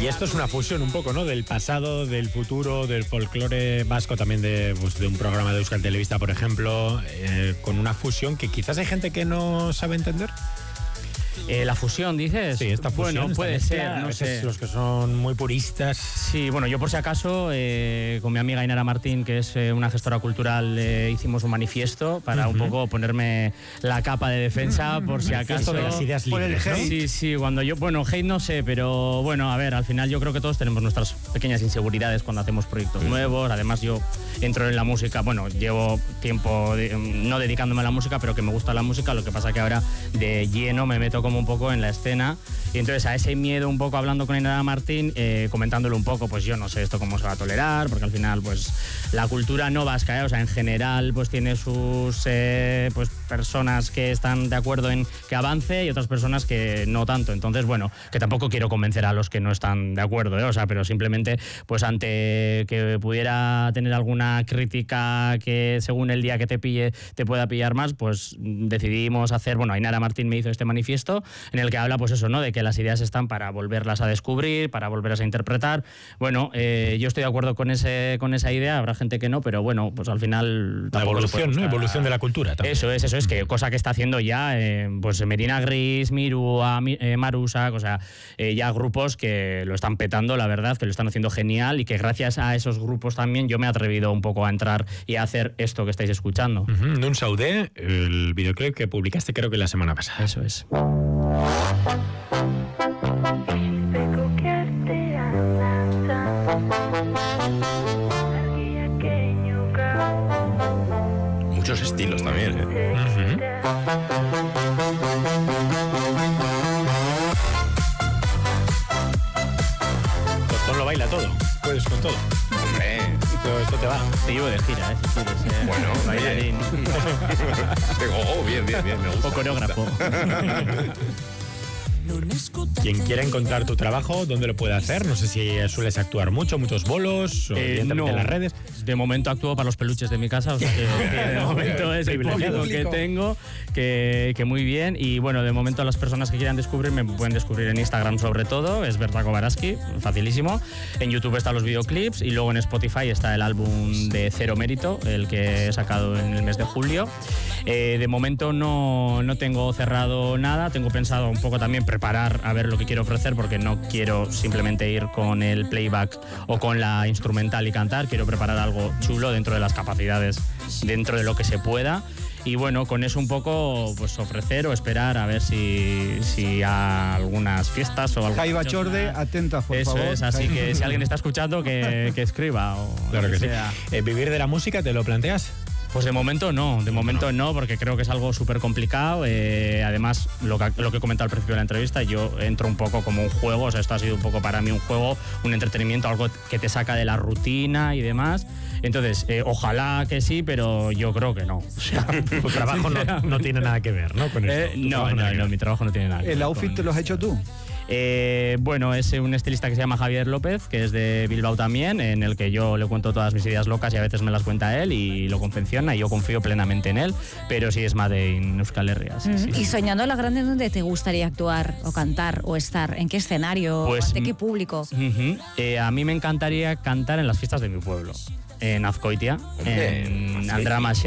Y esto es una fusión un poco, ¿no? Del pasado, del futuro, del folclore vasco, también de un programa de Euskal Telebista, por ejemplo, con una fusión que quizás hay gente que no sabe entender. La fusión, dices. Sí, esta fusión. Bueno, puede ser, no sé. Los que son muy puristas. Sí, bueno, yo por si acaso, con mi amiga Inara Martín, que es una gestora cultural, hicimos un manifiesto para un poco ponerme la capa de defensa, por si acaso. De las ideas libres, ¿no? Sí, cuando yo, bueno, hate no sé, pero bueno, a ver, al final yo creo que todos tenemos nuestras pequeñas inseguridades cuando hacemos proyectos nuevos. Además, yo entro en la música, bueno, llevo tiempo no dedicándome a la música, pero que me gusta la música, lo que pasa que ahora de lleno me meto como un poco en la escena, y entonces a ese miedo un poco hablando con Inara Martín, comentándole un poco, pues yo no sé esto cómo se va a tolerar, porque al final pues la cultura no vasca, o sea, en general pues tiene sus pues personas que están de acuerdo en que avance y otras personas que no tanto, entonces bueno, que tampoco quiero convencer a los que no están de acuerdo, o sea, pero simplemente pues ante que pudiera tener alguna crítica que según el día que te pille te pueda pillar más, pues decidimos hacer, bueno, Inara Martín me hizo este manifiesto en el que habla, pues eso, ¿no? De que las ideas están para volverlas a descubrir, para volverlas a interpretar. Bueno, yo estoy de acuerdo con esa idea, habrá gente que no, pero bueno, pues al final... La evolución, ¿no? Evolución de la cultura también. Eso es, que cosa que está haciendo ya, pues Merina Gris, Miru, Marusak, o sea, ya grupos que lo están petando, la verdad, que lo están haciendo genial y que gracias a esos grupos también yo me he atrevido un poco a entrar y a hacer esto que estáis escuchando. Nun Saudé, el videoclip que publicaste creo que la semana pasada. Eso es. Muchos estilos también, Tostón lo baila todo, puedes con todo. Hombre, Esto te va. Te llevo de gira, si quieres. Bueno, bailarín. bien, me gusta. O coreógrafo. Quien quiera encontrar tu trabajo, ¿dónde lo puede hacer? No sé si sueles actuar muchos bolos, o directamente en las redes. De momento actúo para los peluches de mi casa, o sea que de momento es el público que tengo, que muy bien. Y bueno, de momento las personas que quieran descubrirme me pueden descubrir en Instagram sobre todo, es Berta Kobaraski, facilísimo. En YouTube están los videoclips y luego en Spotify está el álbum de Cero Mérito, el que he sacado en el mes de julio. De momento no tengo cerrado nada, tengo pensado un poco también preparar a ver lo que quiero ofrecer, porque no quiero simplemente ir con el playback o con la instrumental y cantar, quiero preparar algo chulo dentro de las capacidades, dentro de lo que se pueda. Y bueno, con eso un poco pues ofrecer o esperar a ver si a algunas fiestas o algo. Jaiba Chorde, atenta, por favor. Eso es, así que si alguien está escuchando que escriba o Claro que sea. sí. ¿Vivir de la música te lo planteas? Pues de momento no, porque creo que es algo súper complicado. Además, lo que he comentado al principio de la entrevista, yo entro un poco como un juego, o sea, esto ha sido un poco para mí un juego, un entretenimiento, algo que te saca de la rutina y demás. Entonces, ojalá que sí, pero yo creo que no. O sea, Tu trabajo no tiene nada que ver, ¿no? Con esto. No, mi trabajo no tiene nada que ver. ¿El outfit te lo has hecho tú? Bueno, es un estilista que se llama Javier López, que es de Bilbao también, en el que yo le cuento todas mis ideas locas y a veces me las cuenta él y lo confecciona y yo confío plenamente en él, pero sí es Made in Euskal Herria. Sí. Y soñando a la grande, ¿dónde te gustaría actuar o cantar o estar? ¿En qué escenario? Pues, ¿De qué público? A mí me encantaría cantar en las fiestas de mi pueblo, en Azkoitia, en Andrama